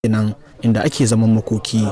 kenan inda ake zaman makoki.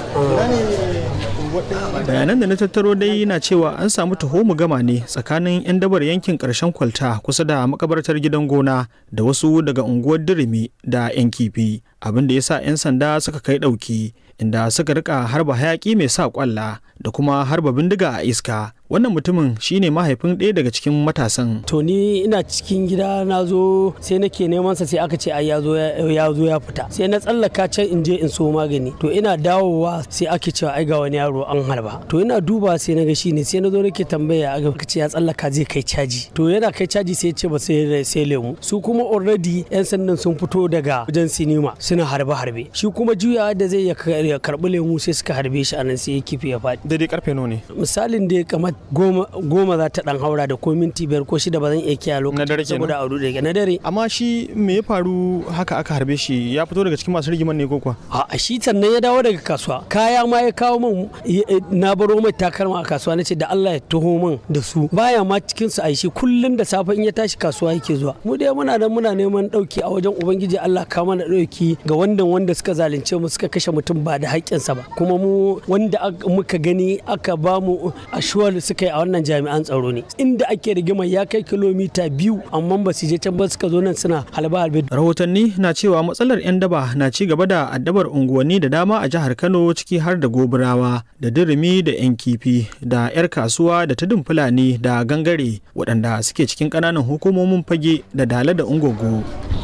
Bayanan da na tattaro dai na cewa an samu taho-mu-gama ne tsakanin 'yan dabar yankin ƙarshen kwalta kusa da makabartar gidan gona da wasu daga unguwar dirimi da 'yan kifi, abin da ya sa 'yan sanda suka kai ɗauki inda suka rika harba hayaƙi mai sa ƙwalla da kuma harba bindiga a iska. Wannan mutumin shine mahaifin ɗaya daga cikin matasan. To ni ina cikin gida na zo sai nake neman sa sai aka ce ai ya zo ya fita. Sai na tsallaka can in je in so magani. To ina dawowa sai ake cewa ai ga wani yaro an harba. To ina duba sai na ga shine sai na zo nake tambaya aka ce ya tsallaka zai kai caji. To yana kai caji sai ya ce ba sai lemu. Su kuma already 'yan sandan sun fito daga wajen sinima suna harbe. Shi kuma juyawa da zai ya karbi lemu sai suka harbe shi anan sai ya kifi ya faɗi. Daidai karfe nawa ne? Misalin da kamar goma za ta dan haura da ko minti 5 ko 6 ba zan iya kiyaye lokacin saboda a rude na dare. Amma shi me ya faru haka aka harbe shi? Ya fito daga cikin masu rigiman ne ko kuwa? A shi sannan ya dawo daga kasuwa. Kaya ma ya kawo min na baro mai takalma a kasuwa nace da Allah ya taho min da su. Baya ma cikin su aishi kullun da safe in ya tashi kasuwa yake zuwa. Mu dai muna neman dauki a wajen ubangiji Allah ka mana dauki ga wanda suka zalunce mu suka kashe mutum ba da haƙƙinsa ba. Kuma mu wanda muka gani aka ba mu ashuwar suka yi a wannan jami'an tsaro ne inda ake rigima ya kai kilomita 2 amma ba su je can ba suka zo nan suna halbe. Rahotanni na cewa matsalar 'yan daba na ci gaba da addabar unguwanni da dama a jihar Kano ciki har da Gobirawa da Dirimi da 'yan kifi da 'yar kasuwa da Tudun Fulani da Gangare waɗanda suke cikin ƙananan hukumomin Fage da Dala da Ungogo.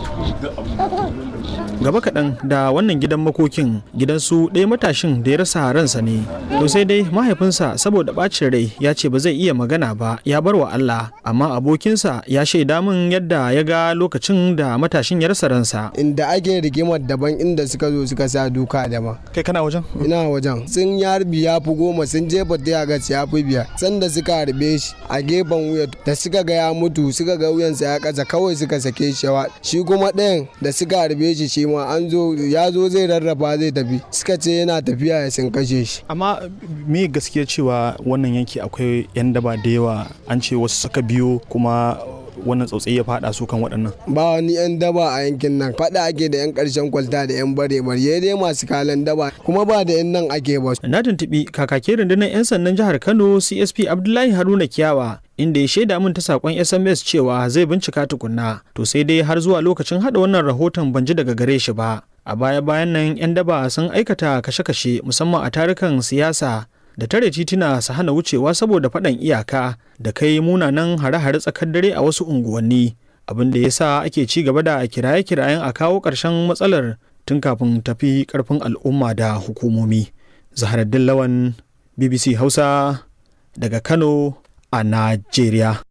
Gaba kaɗan da wannan gidan makokin gidansu ɗaya matashin da ya rasa ransa ne. To sai dai mahaifinsa saboda ɓacin rai ya ce ba zai iya magana ba ya bar wa Allah, amma abokinsa ya shaida min yadda ya ga lokacin da matashin ya rasa ransa. Inda ake rigimar daban inda suka zo suka sa duka daban. Kai kana wajen? Ina wajen. Sun harbi ya fi 10 sun jefa ta ga ya fi 5. Sanda suka harbe shi a gefen wuya da suka ga ya mutu suka ga wuyansa ya kasa kawai suka sake shi. Shi kuma ɗayan da suka harbe shi ma an zo ya zo zai rarraba zai tafi suka ce yana tafiya ya sun kashe shi. Amma me gaskiya cewa wannan yanki akwai 'yan daba da yawa, an ce wasu suka biyo kuma wannan tsautsayi ya fada su kan waɗannan? Ba wani 'yan daba a yankin nan, fada ake da 'yan ƙarshen kwalta da 'yan bare dai masu kalan daba kuma ba da 'yan nan ake ba. Na tuntuɓi kakakin rundunar 'yan sandan jihar Kano CSP Abdullahi Haruna Kiyawa inda ya shaida min ta sakon SMS cewa zai bincika tukunna, to sai dai har zuwa lokacin hada wannan rahoton ban ji daga gare shi ba. A baya-bayan nan 'yan daba sun aikata kashe-kashe musamman a tarukan siyasa da tare tituna su hana wucewa saboda faɗan iyaka da kai munanan hare-hare tsakar dare a wasu unguwanni, abin da ya sa ake ci gaba da kiraye-kirayen a kawo ƙarshen matsalar tun kafin tafi ƙarfin al'umma da hukumomi. Zaharaddin Lawan, BBC Hausa daga Kano a Najeriya.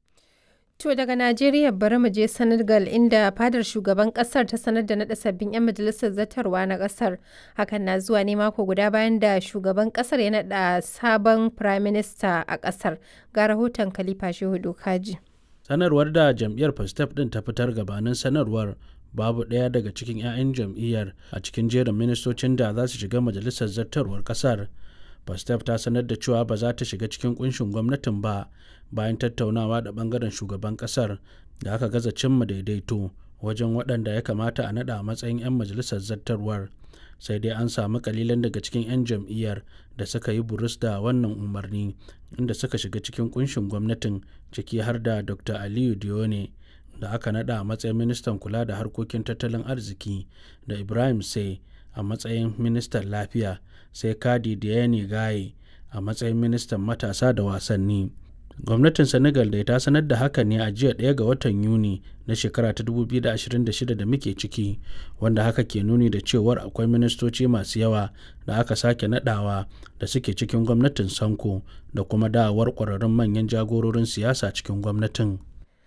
To daga Najeriya bari mu je Senegal inda fadar shugaban kasar ta sanar da naɗa sabbin 'yan majalisar zartarwa na kasar. Hakan na zuwa ne mako guda bayan da shugaban kasar ya naɗa sabon Prime Minister a kasar. Ga rahoton Khalifa Shehu Dokaji. Sanarwar da jam'iyyar Pastef din ta fitar gabanin sanarwar babu ɗaya daga cikin 'ya'yan jam'iyyar a cikin jerin ministocin da za su shiga majalisar zartarwar kasar. Pastef ta sanar da cewa ba za ta shiga cikin kunshin gwamnatin ba bayan tattaunawa da bangaren shugaban kasar da aka gaza cimma daidaito wajen waɗanda ya kamata a naɗa a matsayin 'yan majalisar zartarwar. Sai dai an samu kalilan daga cikin 'yan jam'iyyar da suka yi burus da wannan umarni inda suka shiga cikin kunshin gwamnatin, ciki har da Dr. Aliyu Dione da aka naɗa a matsayin ministan kula da harkokin tattalin arziki da Ibrahim Sai a matsayin ministan lafiya, sai Kadi Diane Gaye a matsayin ministan matasa da wasanni. Gwamnatin Senegal dai ta sanar da haka ne a jiya 1 ga watan Yuni na shekara ta 2026 da muke ciki, wanda haka ke nuni da cewar akwai ministoci masu yawa da aka sake nadawa da suke cikin gwamnatin Sanko da kuma dawowar ƙwararrun manyan jagororin siyasa cikin gwamnatin.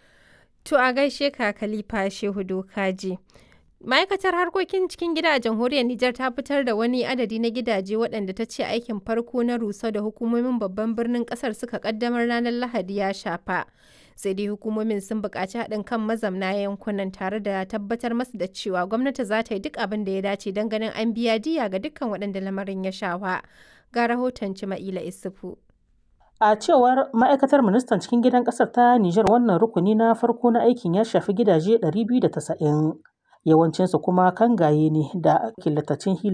To a gaishe ka Khalifa Shehu Dokaji. Ma'aikatar harkokin cikin gida a jamhuriyar Nijar ta fitar da wani adadi na gidaje waɗanda ta ce aikin farko na rusau da hukumomin babban birnin ƙasar suka ƙaddamar ranar Lahadi ya shafa. Sai dai hukumomin sun buƙaci haɗin kan mazamna yankunan tare da tabbatar masu da cewa gwamnati za ta yi duk abin da ya dace don ganin an biya diya ga dukkan waɗanda lamarin ya shafa. Ga rahoton Cima'ila Isufu. A cewar ma'aikatar ministan cikin gidan ƙasar ta Nijar wannan rukuni na farko na aikin ya shafi gidaje 290. yawancinsu kuma kangaye ne da killatattun